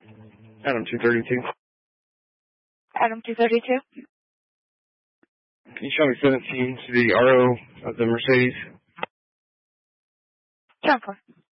Adam 232. Adam 232. Can you show me 17 to the RO of the Mercedes? 10-4.